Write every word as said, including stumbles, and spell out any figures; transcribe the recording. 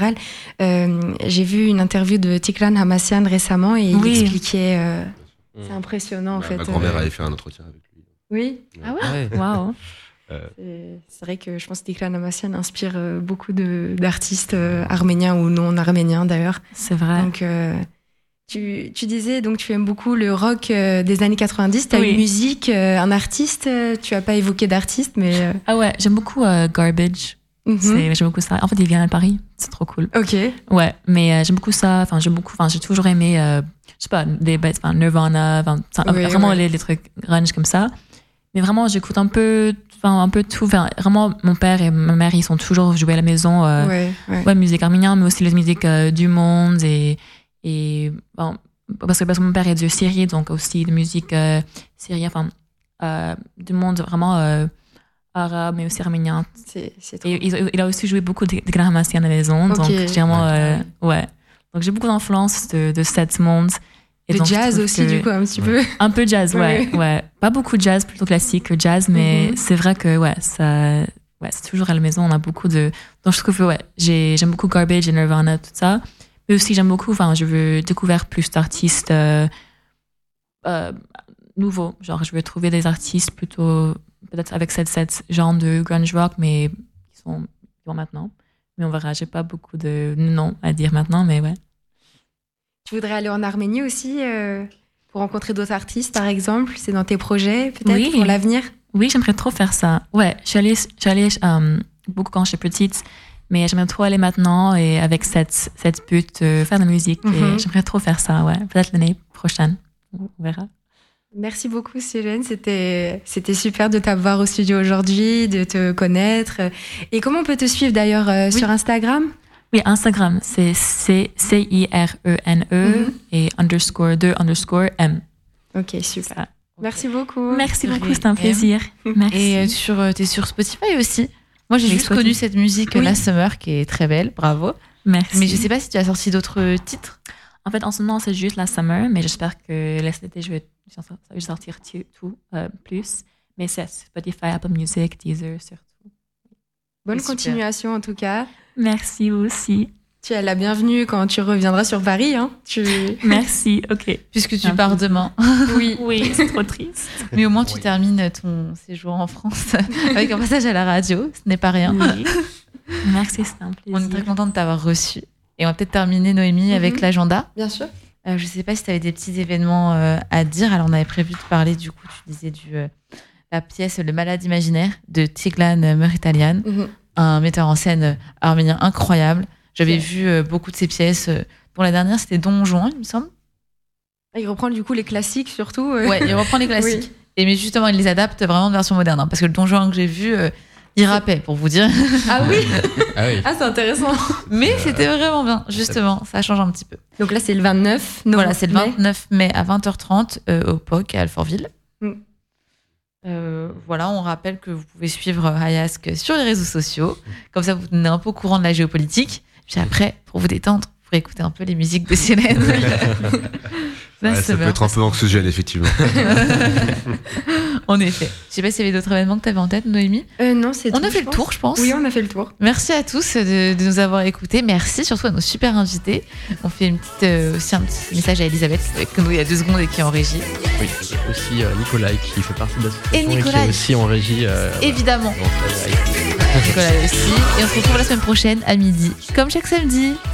général. Euh, j'ai vu une interview de Tiklan Hamassian récemment et oui. il expliquait. Euh, mmh. C'est impressionnant en bah, fait. Ma grand-mère euh... avait fait un entretien avec lui. Oui. Ah ouais. Waouh. Euh... C'est, c'est vrai que je pense que Tiklan Hamassian inspire euh, beaucoup de, d'artistes euh, arméniens ou non arméniens d'ailleurs. C'est vrai. Donc, euh, tu, tu disais donc tu aimes beaucoup le rock euh, des années quatre-vingt-dix. T'as oui. une musique, euh, un artiste. Euh, tu as pas évoqué d'artiste, mais euh... ah ouais, j'aime beaucoup euh, Garbage. Mm-hmm. C'est, j'aime beaucoup ça. En fait, il vient à Paris. C'est trop cool. Ok. Ouais, mais euh, j'aime beaucoup ça. Enfin, j'aime beaucoup. Enfin, j'ai toujours aimé. Euh, je sais pas, des bêtes, enfin Nirvana, enfin, oui, vraiment ouais. les, les trucs grunge comme ça. Mais vraiment, j'écoute un peu, enfin, un peu tout. Enfin, vraiment, mon père et ma mère, ils sont toujours joués à la maison. Euh, ouais, ouais. ouais, musique arménienne, mais aussi les musiques euh, du monde. Et, et bon, parce, que, parce que mon père est de Syrie, donc aussi de musique euh, syrienne, enfin, euh, du monde vraiment euh, arabe, mais aussi arménien. C'est, c'est trop et il, il a aussi joué beaucoup de, de Tiklan Hamassian à la maison. Okay. Donc, j'ai vraiment, euh, ouais. Donc, j'ai beaucoup d'influence de, de cet monde. Et de jazz aussi, que... du coup, un petit ouais. peu. Un peu jazz, ouais, ouais, ouais. Pas beaucoup de jazz, plutôt classique que jazz, mais mm-hmm. c'est vrai que, ouais, ça, ouais, c'est toujours à la maison, on a beaucoup de, donc je trouve que, ouais, j'ai, j'aime beaucoup Garbage et Nirvana, tout ça. Mais aussi, j'aime beaucoup, enfin, je veux découvrir plus d'artistes, euh, euh, nouveaux. Genre, je veux trouver des artistes plutôt, peut-être avec cette, cette genre de grunge rock, mais qui sont, qui vont maintenant. Mais on verra, j'ai pas beaucoup de noms à dire maintenant, mais ouais. Tu voudrais aller en Arménie aussi euh, pour rencontrer d'autres artistes, par exemple? C'est dans tes projets, peut-être, oui. pour l'avenir? Oui, j'aimerais trop faire ça. Ouais, je suis allée, je suis allée um, beaucoup quand j'étais petite, mais j'aimerais trop aller maintenant et avec cette, cette but de faire de la musique. Mm-hmm. Et j'aimerais trop faire ça, ouais. Peut-être l'année prochaine. On verra. Merci beaucoup, Célène. C'était, c'était super de t'avoir au studio aujourd'hui, de te connaître. Et comment on peut te suivre d'ailleurs euh, oui. sur Instagram? Oui, Instagram, c'est C I R E N E mm-hmm. et underscore deux underscore M. Ok, super. Merci beaucoup. Merci beaucoup, c'est un plaisir. Merci. Et sur, t'es sur Spotify aussi. Moi, j'ai juste connu cette musique oui. Last Summer qui est très belle, bravo. Merci. Mais je sais pas si tu as sorti d'autres titres. En fait, en ce moment, c'est juste Last Summer, mais j'espère que cet été, je vais sortir tout euh, plus. Mais c'est Spotify, Apple Music, Deezer, surtout. Bonne c'est continuation super. En tout cas. Merci aussi. Tu es la bienvenue quand tu reviendras sur Paris. Hein. Tu... Merci, ok. Puisque tu pars demain. Oui, oui, c'est trop triste. Mais au moins, tu oui. termines ton séjour en France avec un passage à la radio. Ce n'est pas rien. Oui. Merci, c'est un plaisir. On est très content de t'avoir reçu. Et on va peut-être terminer, Noémie, mm-hmm. avec l'agenda. Bien sûr. Euh, je ne sais pas si tu avais des petits événements euh, à dire. Alors, on avait prévu de parler, du coup, tu disais du, euh, la pièce Le Malade Imaginaire de Tiglan Murtalian, mm-hmm. un metteur en scène arménien incroyable. J'avais okay. vu euh, beaucoup de ses pièces. Euh, dont la dernière, c'était Don Juan, il me semble. Il reprend du coup les classiques, surtout. Euh... Ouais, il reprend les classiques. Oui. Et mais justement, il les adapte vraiment de version moderne. Hein, parce que le Don Juan que j'ai vu, euh, il rappait, pour vous dire. Ah oui. Ah oui. Ah, c'est intéressant. Mais euh, c'était vraiment bien, justement. Ça change un petit peu. Donc là, c'est le vingt-neuf. Voilà, c'est le vingt-neuf mai à vingt heures trente euh, au P O C à Alfortville. Mm. Euh, voilà, on rappelle que vous pouvez suivre Hayask sur les réseaux sociaux. Comme ça, vous tenez un peu au courant de la géopolitique. Puis après, pour vous détendre, vous pourrez écouter un peu les musiques de Célène. Ouais, ça peut être un peu anxiogène, effectivement. En effet. Je sais pas s'il y avait d'autres événements que tu avais en tête, Noémie. Euh, non, c'est On tout, a fait le pense. tour, je pense. Oui, on a fait le tour. Merci à tous de, de nous avoir écoutés. Merci surtout à nos super invités. On fait une petite, euh, aussi un petit message à Elisabeth, avec nous il y a deux secondes et qui est en régie. Oui, aussi euh, Nicolas qui fait partie de l'association et, Nicolas, et qui est aussi en régie. Euh, évidemment. Voilà, Nicolas aussi. Et on se retrouve la semaine prochaine à midi, comme chaque samedi.